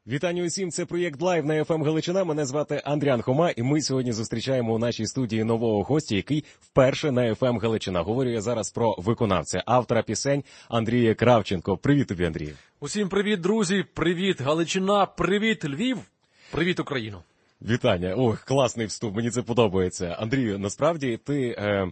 Вітання усім, це проєкт Лайв на FM Галичина. Мене звати Андріан Хома, і ми сьогодні зустрічаємо у нашій студії нового гостя, який вперше на FM Галичина. Говорю я зараз про виконавця, автора пісень Андрія Кравченко. Привіт тобі, Андрій. Усім привіт, друзі, привіт, Галичина, привіт, Львів, привіт, Україно. Вітання. Ох, класний вступ, мені це подобається. Андрію, насправді ти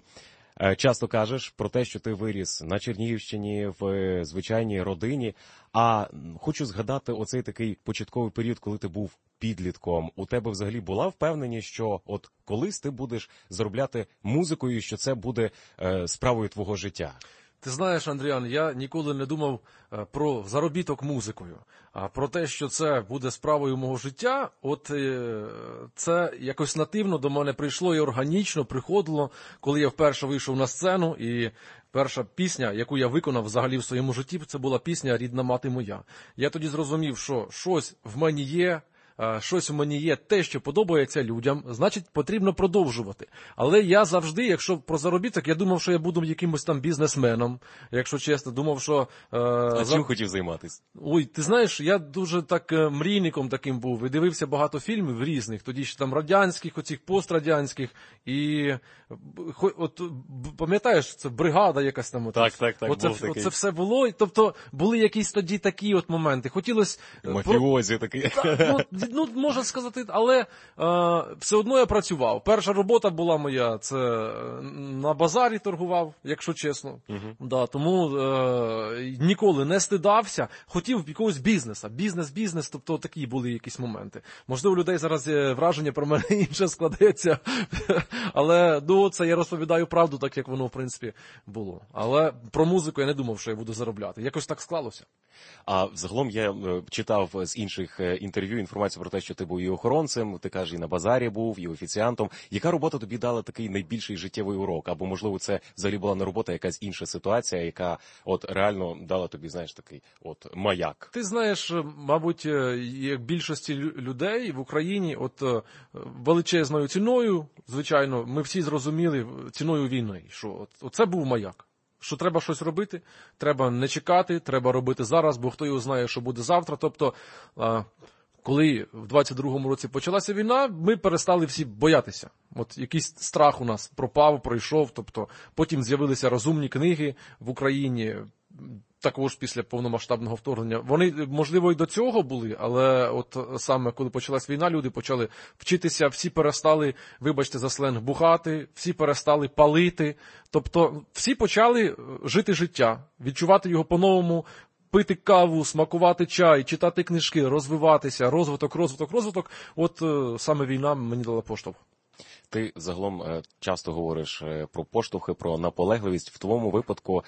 часто кажеш про те, що ти виріс на Чернігівщині, в звичайній родині. А хочу згадати оцей такий початковий період, коли ти був підлітком. У тебе взагалі була впевненість, що от колись ти будеш заробляти музикою, що це буде справою твого життя? Ти знаєш, Андріан, я ніколи не думав про заробіток музикою, а про те, що це буде справою мого життя, от це якось нативно до мене прийшло і органічно приходило, коли я вперше вийшов на сцену, і перша пісня, яку я виконав взагалі в своєму житті, це була пісня «Рідна мати моя». Я тоді зрозумів, що щось в мені є, щось у мені є те, що подобається людям, значить, потрібно продовжувати. Але я завжди, якщо про заробіток, я думав, що я буду якимось там бізнесменом, якщо чесно, думав, що... чим хотів займатися? Ой, ти знаєш, я дуже так мрійником таким був, і дивився багато фільмів різних, тоді ще там радянських, оцих пострадянських, і от пам'ятаєш, це бригада якась там. Так, оце все було, тобто були якісь тоді такі от моменти. Хотілося... Мафіозі такий. Ну, можна сказати, але все одно я працював. Перша робота була моя, це на базарі торгував, якщо чесно. Да, тому ніколи не стидався, хотів якогось бізнесу. Бізнес, тобто такі були якісь моменти. Можливо, у людей зараз враження про мене інше складеться, але це я розповідаю правду, так як воно, в принципі, було. Але про музику я не думав, що я буду заробляти. Якось так склалося. А загалом я читав з інших інтерв'ю інформацію про те, що ти був і охоронцем, ти кажеш, і на базарі був, і офіціантом. Яка робота тобі дала такий найбільший життєвий урок? Або, можливо, це взагалі була не робота, а якась інша ситуація, яка от реально дала тобі, знаєш, такий от маяк? Ти знаєш, мабуть, як більшості людей в Україні, от величезною ціною, звичайно, ми всі зрозуміли ціною війни, що це був маяк. Що треба щось робити, треба не чекати, треба робити зараз, бо хто його знає, що буде завтра. Тобто, коли в 22-му році почалася війна, ми перестали всі боятися. От якийсь страх у нас пропав, пройшов, тобто потім з'явилися розумні книги в Україні, також після повномасштабного вторгнення. Вони, можливо, і до цього були, але от саме коли почалась війна, люди почали вчитися, всі перестали, вибачте за сленг, бухати, всі перестали палити. Тобто всі почали жити життя, відчувати його по-новому, пити каву, смакувати чай, читати книжки, розвиватися, розвиток. От саме війна мені дала поштовх. Ти загалом часто говориш про поштовхи, про наполегливість. В твоєму випадку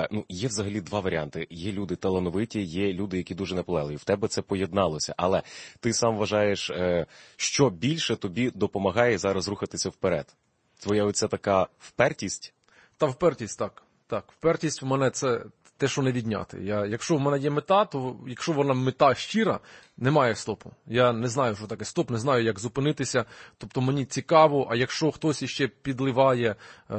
є взагалі два варіанти. Є люди талановиті, є люди, які дуже наполегливі. В тебе це поєдналося. Але ти сам вважаєш, що більше тобі допомагає зараз рухатися вперед? Твоя оця така впертість? Та впертість, так. Так, впертість в мене це те, що не відняти. Якщо в мене є мета, то якщо вона мета щира, немає стопу. Я не знаю, що таке стоп, не знаю, як зупинитися. Тобто мені цікаво, а якщо хтось іще підливає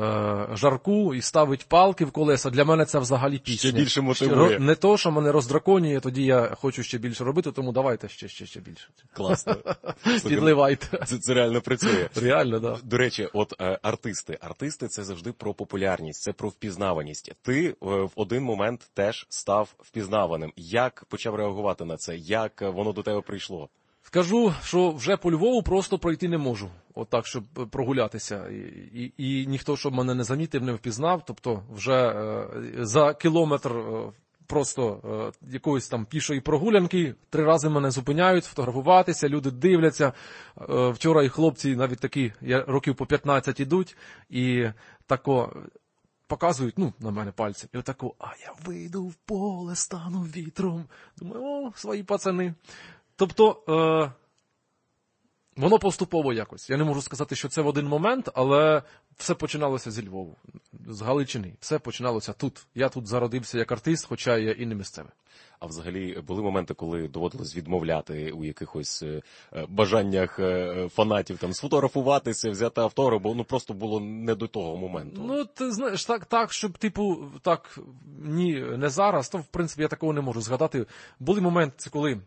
жарку і ставить палки в колеса, для мене це взагалі пісня. Ще більше мотивує. Не то, що мене роздраконює, тоді я хочу ще більше робити, тому давайте ще більше. Класно. Підливайте. Це реально працює. Реально, так. До речі, от артисти. Артисти – це завжди про популярність, це про впізнаваність. Ти в один момент теж став впізнаваним. Як почав реагувати на це? Як воно до тебе прийшло? Скажу, що вже по Львову просто пройти не можу. Отак, щоб прогулятися. І ніхто, щоб мене не замітив, не впізнав. Тобто вже за кілометр просто якоїсь там пішої прогулянки 3 рази мене зупиняють, фотографуватися, люди дивляться. Вчора і хлопці навіть такі, років по 15 ідуть, і тако показують, на мене пальцем. І отако, а я вийду в поле, стану вітром. Думаю, свої пацани. Тобто, воно поступово якось. Я не можу сказати, що це в один момент, але все починалося зі Львову, з Галичини. Все починалося тут. Я тут зародився як артист, хоча я і не місцевий. А взагалі були моменти, коли доводилось відмовляти у якихось бажаннях фанатів там сфотографуватися, взяти автограф, бо просто було не до того моменту? Ти знаєш, так, щоб ні, не зараз, то в принципі я такого не можу згадати. Були моменти, коли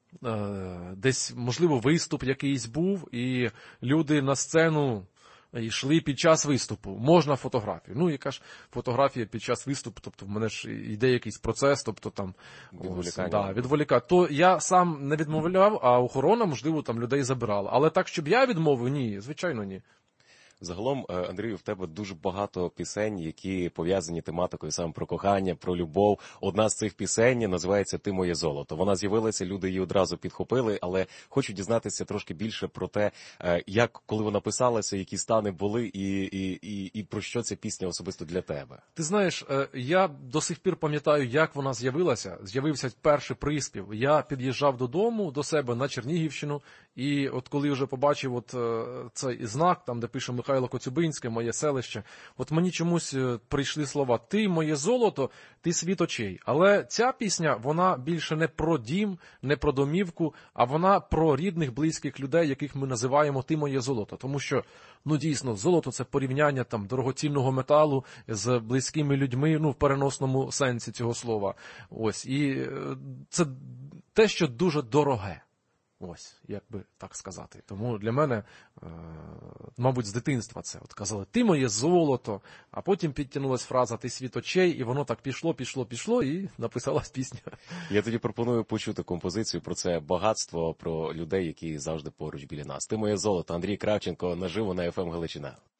десь, можливо, виступ якийсь був, і люди на сцену йшли під час виступу. Можна фотографію. Ну, яка ж фотографія під час виступу, тобто в мене ж йде якийсь процес, тобто там відволікання. То я сам не відмовляв, а охорона, можливо, там людей забирала. Але так, щоб я відмовив, ні, звичайно, ні. Загалом, Андрію, в тебе дуже багато пісень, які пов'язані тематикою саме про кохання, про любов. Одна з цих пісень називається «Ти моє золото». Вона з'явилася, люди її одразу підхопили, але хочу дізнатися трошки більше про те, як, коли вона писалася, які стани були і про що ця пісня особисто для тебе. Ти знаєш, я до сих пір пам'ятаю, як вона з'явилася. З'явився перший приспів. Я під'їжджав додому, до себе на Чернігівщину, і от коли вже побачив от цей знак, там, де пише Михайло Коцюбинське, моє селище, от мені чомусь прийшли слова «Ти моє золото, ти світ очей». Але ця пісня, вона більше не про дім, не про домівку, а вона про рідних, близьких людей, яких ми називаємо «Ти моє золото». Тому що, ну дійсно, золото – це порівняння там дорогоцінного металу з близькими людьми, ну в переносному сенсі цього слова. Ось, і це те, що дуже дороге. Ось, як би так сказати. Тому для мене, мабуть, з дитинства це. От казали, ти моє золото, а потім підтягнулась фраза «ти світ очей», і воно так пішло, і написалась пісня. Я тоді пропоную почути композицію про це багатство, про людей, які завжди поруч біля нас. «Ти моє золото», Андрій Кравченко, наживо на FM Галичина.